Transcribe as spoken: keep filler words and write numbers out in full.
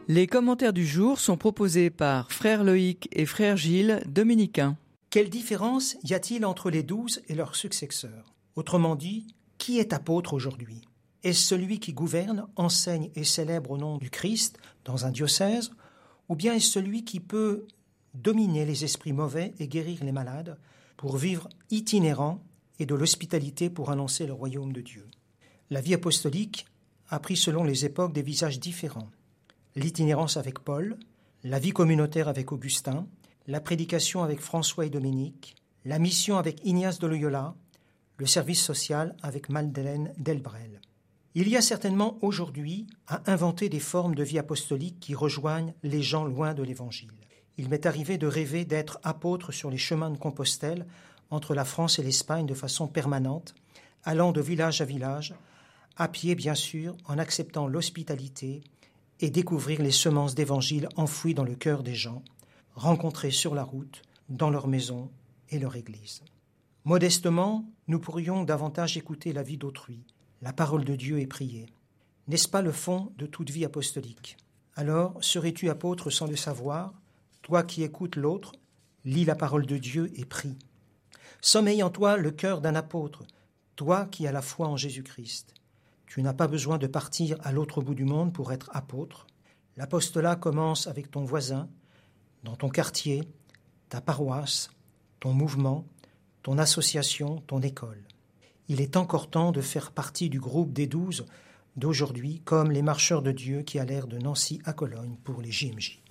Les commentaires du jour sont proposés par Frère Loïc et Frère Gilles, dominicains. Quelle différence y a-t-il entre les douze et leurs successeurs? Autrement dit, qui est apôtre aujourd'hui? Est-ce celui qui gouverne, enseigne et célèbre au nom du Christ dans un diocèse? Ou bien est-ce celui qui peut dominer les esprits mauvais et guérir les malades pour vivre itinérant et de l'hospitalité pour annoncer le royaume de Dieu? La vie apostolique a pris selon les époques des visages différents. L'itinérance avec Paul, la vie communautaire avec Augustin, la prédication avec François et Dominique, la mission avec Ignace de Loyola, le service social avec Madeleine Delbrel. Il y a certainement aujourd'hui à inventer des formes de vie apostolique qui rejoignent les gens loin de l'Évangile. Il m'est arrivé de rêver d'être apôtre sur les chemins de Compostelle entre la France et l'Espagne de façon permanente, allant de village à village, à pied bien sûr, en acceptant l'hospitalité et découvrir les semences d'Évangile enfouies dans le cœur des gens, rencontrés sur la route, dans leur maison et leur église. Modestement, nous pourrions davantage écouter la vie d'autrui, la parole de Dieu et prier. N'est-ce pas le fond de toute vie apostolique? Alors, serais-tu apôtre sans le savoir? Toi qui écoutes l'autre, lis la parole de Dieu et prie. Sommeille en toi le cœur d'un apôtre, toi qui as la foi en Jésus-Christ. Tu n'as pas besoin de partir à l'autre bout du monde pour être apôtre. L'apostolat commence avec ton voisin, dans ton quartier, ta paroisse, ton mouvement, ton association, ton école. Il est encore temps de faire partie du groupe des douze d'aujourd'hui, comme les marcheurs de Dieu qui allèrent de Nancy à Cologne pour les J M J.